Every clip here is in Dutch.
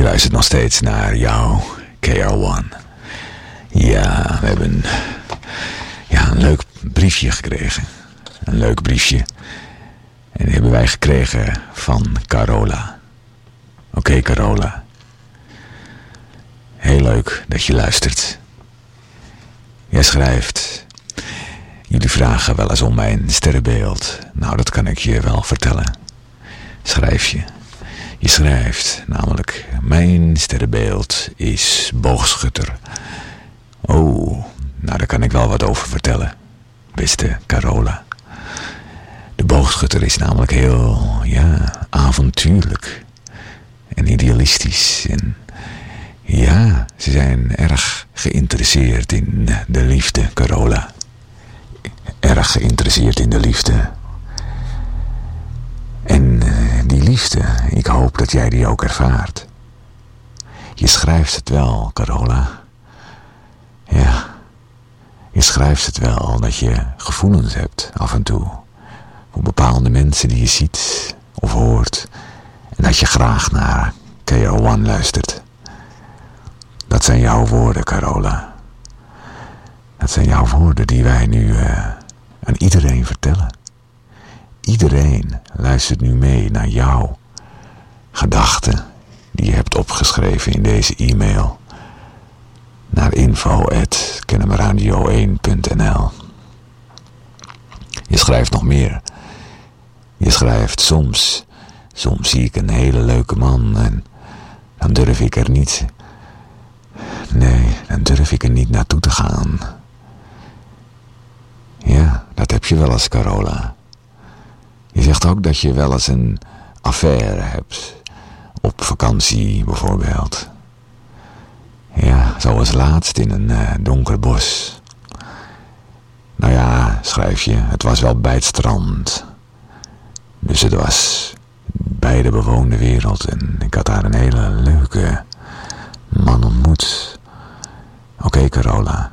luistert nog steeds naar jou, KR1. Ja, we hebben een leuk briefje gekregen. Een leuk briefje. En die hebben wij gekregen van Carola. Oké, Carola. Heel leuk dat je luistert. Jij schrijft: jullie vragen wel eens om mijn sterrenbeeld. Nou, dat kan ik je wel vertellen. Schrijf je. Je schrijft namelijk: mijn sterrenbeeld is boogschutter. Oh, nou daar kan ik wel wat over vertellen, beste Carola. De boogschutter is namelijk heel, avontuurlijk en idealistisch. En ja, ze zijn erg geïnteresseerd in de liefde, Carola. Erg geïnteresseerd in de liefde. En die liefde, ik hoop dat jij die ook ervaart. Je schrijft het wel, Carola. Ja, je schrijft het wel dat je gevoelens hebt af en toe. Voor bepaalde mensen die je ziet of hoort. En dat je graag naar KR1 luistert. Dat zijn jouw woorden, Carola. Dat zijn jouw woorden die wij nu aan iedereen vertellen. Iedereen luistert nu mee naar jouw gedachten die je hebt opgeschreven in deze e-mail naar info@kennemerradio1.nl. Je schrijft nog meer. Je schrijft: soms zie ik een hele leuke man en dan durf ik er niet. Nee, dan durf ik er niet naartoe te gaan. Ja, dat heb je wel eens, Carola. Je zegt ook dat je wel eens een affaire hebt. Op vakantie bijvoorbeeld. Ja, zoals laatst in een donker bos. Nou ja, schrijf je, het was wel bij het strand. Dus het was bij de bewoonde wereld. En ik had daar een hele leuke man ontmoet. Oké, Carola.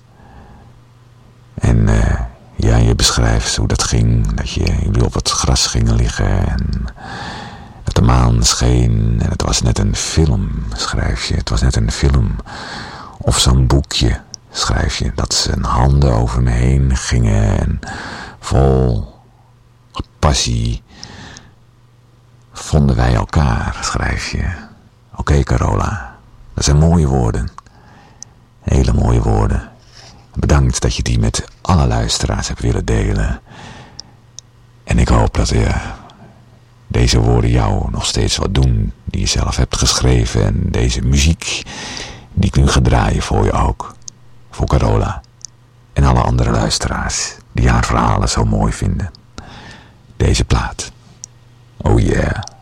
En je beschrijft hoe dat ging. Dat jullie op het gras gingen liggen. En dat de maan scheen. En het was net een film, schrijf je. Het was net een film. Of zo'n boekje, schrijf je. Dat zijn handen over me heen gingen. En vol passie vonden wij elkaar, schrijf je. Oké, Carola. Dat zijn mooie woorden. Hele mooie woorden. Bedankt dat je die met alle luisteraars hebt willen delen. En ik hoop dat deze woorden jou nog steeds wat doen. Die je zelf hebt geschreven. En deze muziek die ik nu ga draaien voor je ook. Voor Carola. En alle andere luisteraars die haar verhalen zo mooi vinden. Deze plaat. Oh yeah.